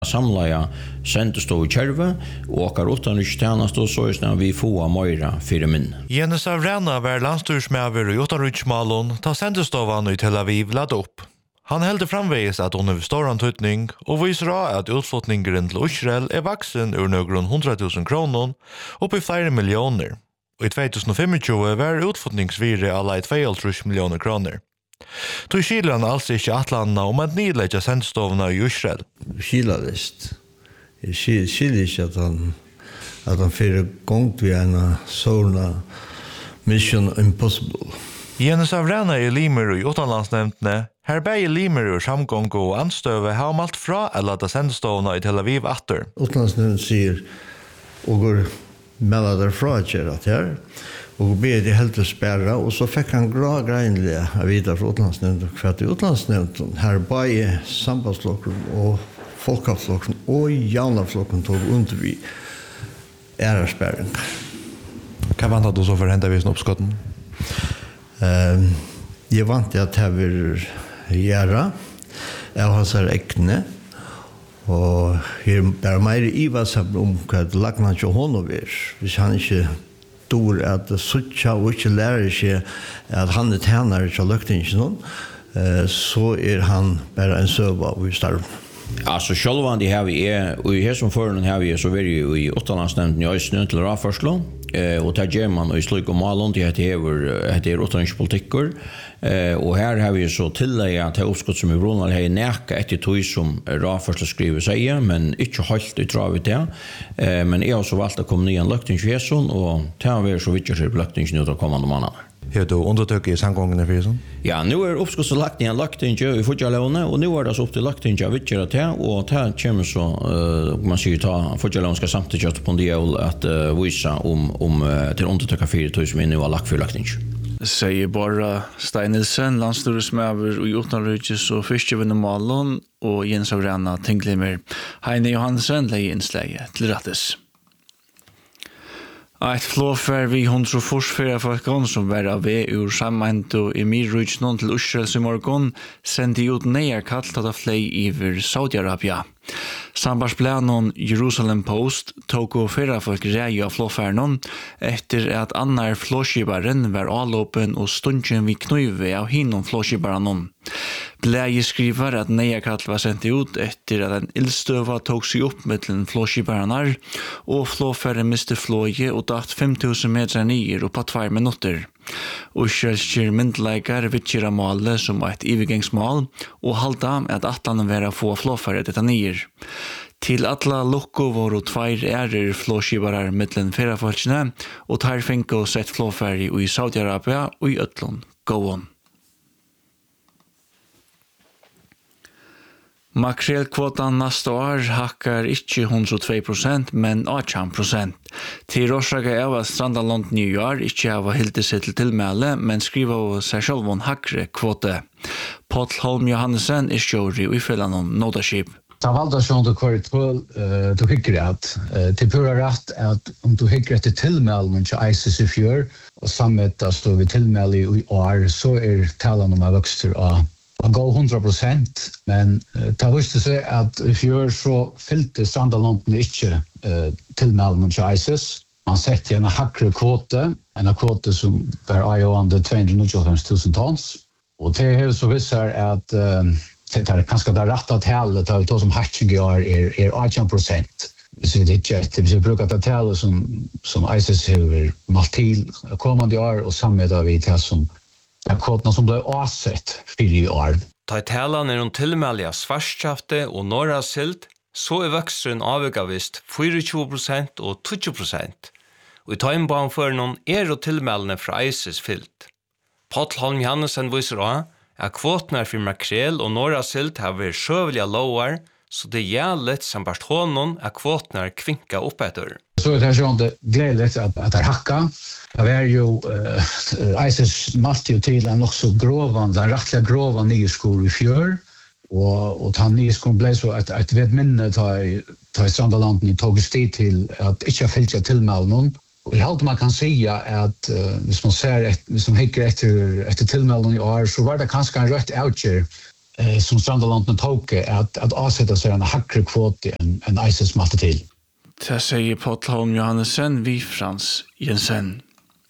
samla sendestå i kärve och åker utanrikstjänst och så är vi få mera för min. Jens Avrana var landstyrsmäver i utanriksmalen ta sendestovan i Tel Aviv lade upp. Han helde framvägs att hon är stor antydning och visar att utflyttningen till Israel är vuxen ur någon 100 000 kronor upp i flera miljoner. Och i 2025 var utflyttningsvirre alla 2,5 miljoner kronor. Tog Kilan alltså inte atlanna om att nedlägga sendestovna i Israel? Kilalist. Jag skiljer inte att han fyrer gång till en sådana Mission Impossible. Jens Avrana är limer i utanlandsnämndene. Här bäger limer ur samgång och anstöve har om allt fra att lada sendestovna i Tel Aviv atter. Utanlandsnämnden säger och går mellan därifrån att göra det här. Och ber det helt att spärra och så fick han grejnliga vidare från utlandsnämnden för att utlandsnämnden här bara sambandsflocken och folkavflocken och jaunaflocken tog under vid äraspärren. Vad väntar du så för hända vid uppskotten? Jag vant att det vill göra. Jag har så äckne och där mer ivasam om vad lagna till honom är. Hvis han inte stor att sucha och inte lära sig att han är tränare till löktingen så är han bara en söva och i starv. Alltså själva det här vi är och i här som förrän här vi är så är ju i utlandsnämnden jag är snön till raförslå och tar German och i slik och malon det heter utrikespolitiker och här har vi så tillägga att uppskott som i Ronald har näka ett tog som raförslå skriver säga men inte helt utravet det men jag har så valt att komma ner en löktingsväsen och tar vi så vitt jag löktings nu då kommande månader. Hur du undertöker i samgången för sån? Ja, nu är uppskottet lagt ner löktinge i fotjallåne och nu är det så upp till löktinge av vittgöra till och här kommer så man ska ju ta fotjallån ska samtidigt på det att visa om till undertöka 4 000 nu har lagt för löktinge. Säger bara Stein Nilsen, landstyresmäver i utanrikes och fiskevinner Malon och Jens Avrana Tinklimer. Heine Johansen lägger inslag till rättes. Ett flåfär vi 144 folkene som var av ur sammenhento i Mirrujnon til Israels i morgon sendte ut neakall til å flei iver Saudi-Arabia. Sambandsplanen Jerusalem Post tok og fyrra folk reie av flåfærnon etter at annar flåskibaren var avlåpen og stundjen vi knuive av hinnom flåskibaranon. Blæge skriver at neakall var sendt ut etter at en ildstøva tok seg opp mellom flåskibaranar og flåfæren miste flåje og datt 5000 meter nyer og på 2 minutter. Israelskir myndleikar vittjera målet som et ivergengsmål og halda at atlanen vera få flåfæret detta nyer. Til alla lukko var 2 ærer flåskibarar mellom fyrrafolkene og tar fengt sett flåfæri i Saudi-Arabia og i Øtlund gåon. Makrelkvotan nästa år hackar inte 102%, men 18%. Till orsaka av att Strandalond New York inte har helt sig till tillmäle, men skriva av sig själv en hackre kvote. Paul Holm Johansen är jury i fällan om Nodaship. Ta valda sånt och kvar du hickar att till pura rätt att om du hickar till tillmälen till ISIS i fjör och sammet att stå vid tillmäle i år så är talan om växter och gå 100%, men det visste sig att i fjör så fyllde Strandalanden inte tillmälen till ISIS. Man sätter en hackre kvote, en kvote som var under 295 000 tons. Och det är så visar att det är ganska det rätta talet av det som hatching är 18%. Så det är vi brukar ta talet som ISIS har malt till kommande år och samma vi till som kvoterna som blev avsett för i år. Ta talan är en tillmälja svartskjafte och norra silt, så är växten avgavist 24% och 20%. Och i tajnbanan för någon är och tillmälne från ISIS fyllt. Paul Holm Johansen visar att kvoterna för makrel och norra silt har varit sjövliga lower, så det är jävligt som bara honom att kvoterna kvinka upp efter. Så det är så inte glädligt att det hacka. Det är ju ISIS måste ju till en också grovan, den rättliga grovan nyskor i fjör. Och han nyskor blev så att vet minne ta Strandalanden i tog steg till att inte följa tillmälen. Och jag håller man kan säga att hvis man ser hvis man hickar efter tillmälen i år så var det kanske en rätt outger som Strandalandet tog att avsätta sig en hackre kvot än ISIS matte till. Det säger Paul Holm Johannesson vid Frans Jensen.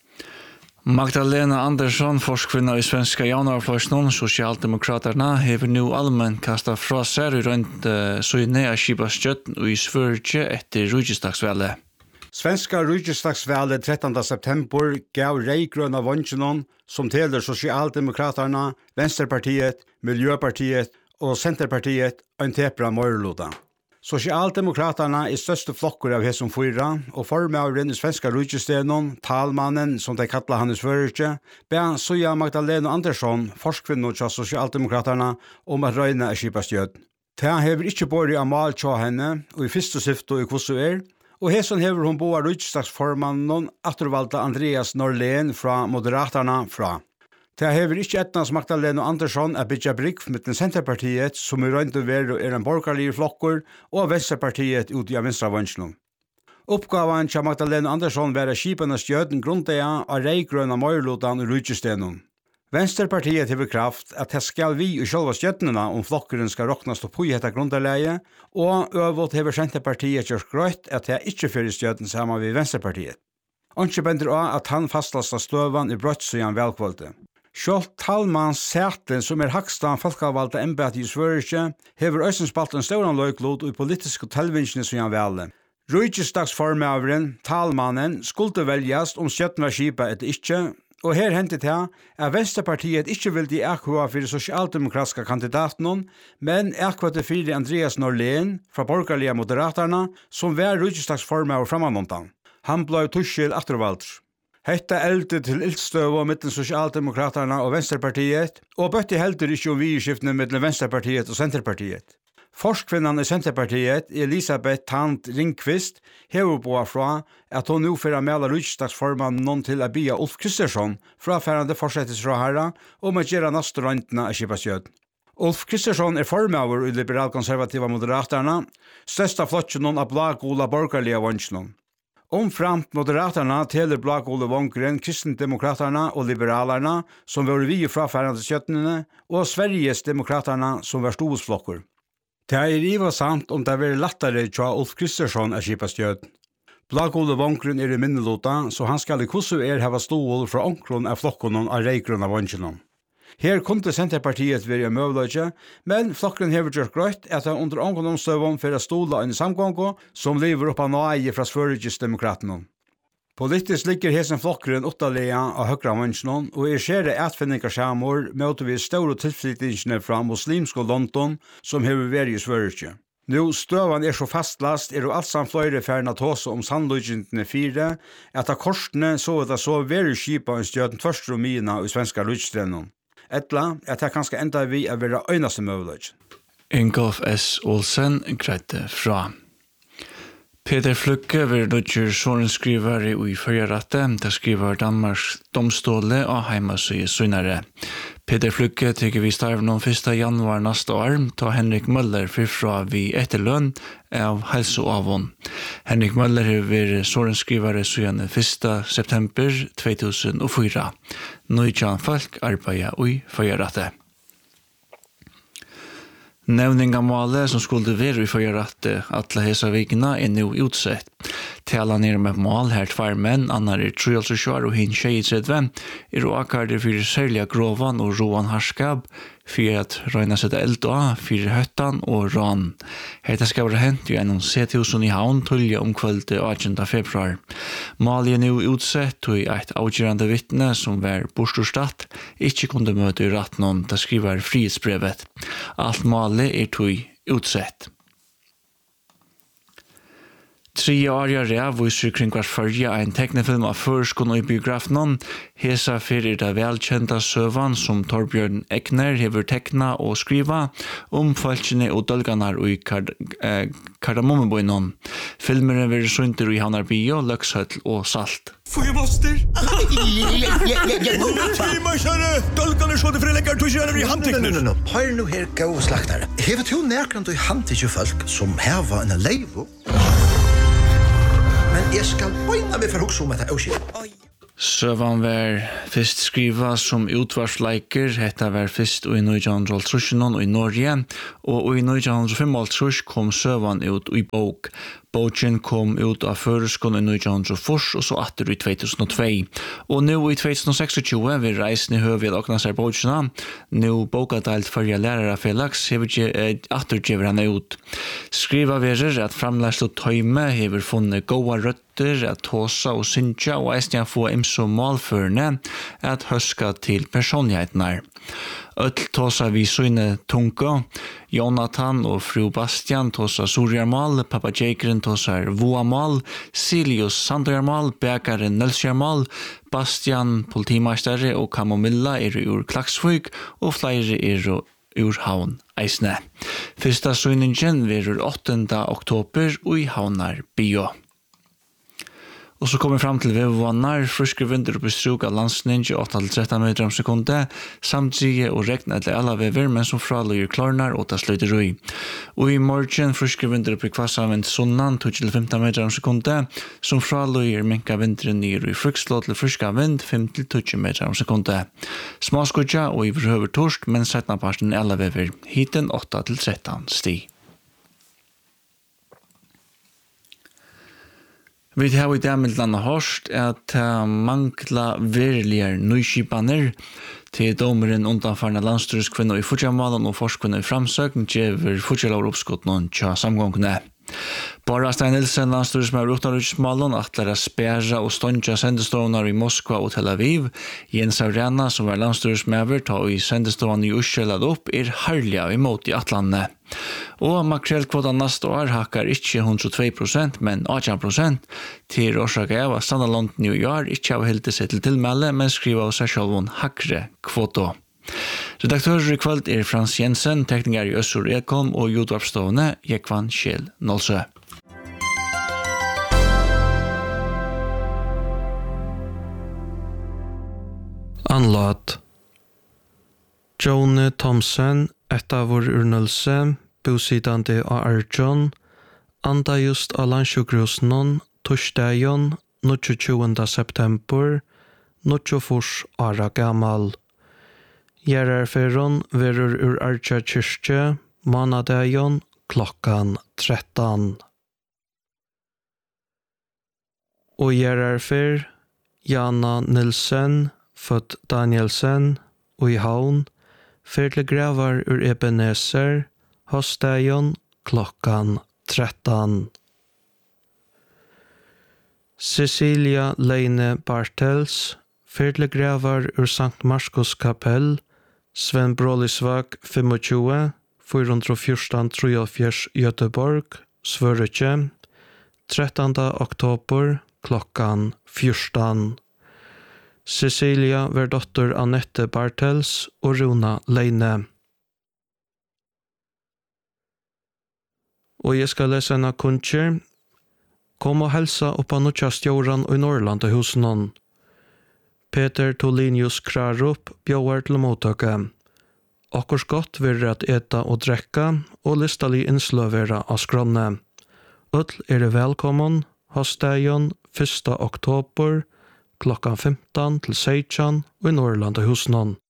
Magdalena Andersson, forskvinna i svenska januarfløysnon, Socialdemokraterna, hever nu allmänt kastat fra seg rundt søgne av Kibastjøtten og i Sverige etter Rujestagsvælet. Svenska Rujestagsvælet 13. september gav reigrøna vondjenon som teler Socialdemokraterna, Venstrepartiet, Miljöpartiet og Centerpartiet en tepra møyrluta. Socialdemokraterna største flokker av hesson 4, og formøveren i svenska rujestenon, talmannen, som de kallar han i Sverige, ber Soja Magdalena Andersson, forskvinno til Socialdemokraterna, om at røyne Kibastjøt. Det hever ikke båret av mal til henne, og i første syfte i hvordan og hesson hever hun boa rujestagsformannen attervalgte Andreas Norlén fra Moderaterna fra. Det hever ikke etnans Magdalena Andersson bytja brygg med den Centerpartiet som i røyndu veru en borgerlige flokker og Venstrepartiet ut i venstravønsjonen. Oppgaven til Magdalena Andersson var skipene stjøten grundeia av reigrøna møyrlutan og rujestenon. Venstrepartiet hever kraft at det skal vi i sjølva stjøtnena om flokkeren skal roknast opp i hetta grundeleie, og øvått hever Centerpartiet gjørs grøyt at det ikke fyrir stjøten sammen med Venstrepartiet. Anki bender av at han fastlasta støvan i brøttsøyan velkvalde. Sjølt talmans sæten som hakstan folkavalda embæti i Sverige hever øysenspalt en stauran løyklod og i politiske telvinsjene som han velde. Rujestagsformøveren, talmannen, skulle veljas om stjøtten var skipa etter ikkje, og her hentet det at Venstrepartiet ikkje vildi ekkva for sosialdemokratiska kandidaten, men ekkva til fyrir Andreas Norlén fra borgerlige Moderaterna som var rujestagsformøver framanontan. Han blei tuskil attervalds. Hetta eldte til ildstøv mittel Socialdemokraterna og Venstrepartiet, og bøtti heldur ikkje viiskiftene mittel Venstrepartiet og Centerpartiet. Forskvinnan i Centerpartiet, Elisabeth Tant Ringqvist, hever boa fra at hun nu fyrir mela rujestagsformannen noen til å bia Ulf Kristersson fra færande forsettisråherra om å gjøre nastrøyntene av Kibastjøt. Ulf Kristersson formøver i liberalkonservativa Moderaterna, størsta flottsjonen av blaggola borgerlige vonsjonen. Omframt Moderaterna teler Blagole Vångren, Kristendemokraterna og Liberalerna som var vi fra færande kjøttene, og Sveriges Demokraterna som var storhusflokker. Det iva sant om det var lettere til Ulf Kristersson Kibastjøt. Blagole Vångren i minnelota, så han skal i hvordan hava stål fra onkron av flokkene av reigrunn av vångene. Her kunde Centerpartiet være møvløyge, men flokkeren hever gjort grøyt at han under omstøvån for å stola en samgångo som lever opp av nøye fra Sveriges Demokratene. Politisk ligger hesen flokkeren uttalega av høyre vønsjonen, og skjere etfinningarsamor møter vi store tilflyttingene fra muslimsk og London som hever vært i Sverige. Nå støvan så fastlast og allsam fløyre færna tåse om sannløygentene 4, at av korsene så det så vært skipa en stjøten tvørst romina i svenska rujstrenon. Etla at det kanskje enda vi være øynaste møvløy. Ingolf S. Olsen greit fra. Peter Flukke vil nødgjør sorenskrivere i Førjeratte, der skriver Danmarks domståle og heimasøye sunnere. Peter Flukke tykker vi starver noen 1. januar neste år, ta Henrik Møller fra vi etterlønn av helseavån. Henrik Møller har vært sorenskrivere siden 1. september 2004. Nøytjan folk arbeider i Førjeratte. Nevningamålet som skulle være i Førjeratte alle hese vikene nå utsett. Tala nere med mål her 2 menn, annar 23 og hin 23, og akkurat for særlig grovan og roan harskap, for at røyna sette eld av, for høttan og ran. Hetta skal være hent i en C-tusen i havn tullje om kvölde 18. februar. Målet nå utsett og et avgjørende vittne som var Borstorstadt, ikke kunne møte i rattnån, da skriver frihetsbrevet. Alt målet tog utsett. 3 år viser kring hvert førje en teknefilm av førskon og i biografen. Hesa fyrir det velkjenta søvan som Torbjørn Ekner hever tekna og skriva om falskene og dølganar og i Kardamommeboinon. Filmeren vil sunter i Hanar Bio, Løkshøll og Salt. Fy moster! Timer, kjære! Dølganar så det frilegger tog i handtekner. No. Hør nu her, gau slaktare. Hevet jo nærkant og handtekner folk som heva en leivo? Men jeg skal bøyna meg for hos om etter avskjell. Søvan var fyrst skriva som utvarsleiker, hetta var fyrst i 1930 og i Norge, og i 1935 kom Søvan ut i bok. Boken kom ut av føreskånd i 1904 og så atter i 2002. Og nå i 2026 vil reisen i høvet åkna seg bokena. Nå bokadelt førje lærere Felix hever atter giver han ut. Skriva verer at framlæst og tøyme hever funnet gåa røtter at tåsa og synsja og eisne få imso målførende at høska til personlighetene. Öll tåsa vi søyne tunga, Jonathan og fru Bastian tåsa surjarmal, pappa Jakeren tåsa voamal, Silius sandjarmal, Bekaren nelsjarmal, Bastian politimastare og Kamomilla ur Klaksvøk, og flere ur Havn eisne. Fyrsta søyningen verur 8. oktober og i Havnar bio. Og så kommer vi fram til vevvannar, friske vinter oppe i struk av landsning i 8-13 meter om sekundet, samtidig og regn etter alle vever, men som fraløyer klarnar og ta sløyter ui. Og i morgen friske vinter oppe i kvassa vind sunnan, 12-15 meter om sekundet, som fraløyer minka vinteren nyr i frukslå til friska vind, 5-20 meter om sekundet. Småskudja og i verhøver torsk, men setna parten alle vever, hiten 8-13 sti. Vi har i det midlene hørst at mangla verilige nøyskipaner til domeren undanfarne landstyrskvinner i Fudjamalen og forskvinner i framsøkning gjever Fudjalar oppskott noen tja samgångene. Bara Stein Nilsen, landstyrsmed Rotarøysmalen, atler spæra og ståndja sendestånar i Moskva og Tel Aviv. Jens Avrena, som var landstyrsmedver, ta i sendestående i Ursjelad opp, herliga imot i Atlantene. Og makrellkvotan neste år hakkar ikkje 102%, men 18%, til årsaka av at Standalond New York ikkje har hildet seg til tilmelde, men skriva av seg sjálfon hakre kvoto. Redaktører i kveld Frans Jensen, tekniker i Øssur Ekholm og Jodvarpstående, Jekvan Kjell Nålsø. Anlat Jone Thomsen, Ettavur Urnelse, bosidande av Arjon, anda just av landsjukrosnon, torsdagen, 22. september, 24 åra gammal. Gjerarferon verur ur Arja kyrkje, manadagen, klokkan 13. Og gjerarfer, Jana Nilsen, født Danielsen, og i Havn, fyrle gravar ur Ebenezer, hosdagen, klokkan 13. Cecilia Leine Bartels, fyrle gravar ur Sankt Marskos kapell, Sven Brålisvag 25, 414-3 Göteborg, Svöretje, 13. oktober, klokkan 14. Cecilia var dotter Annette Bartels og Rona Leine. Og jeg skal lese en av kunnskjer. Kom og helsa oppa nutja stjåran i Norrland og hos noen. Peter Tolinius Krarup bjóar til mottøke. Akkurs godt vil at eta og drekka og listali innsløvera av skronne. Öll velkommen hos dagen 1. oktober klokkan 15 til 16 i Norrland og hos noen.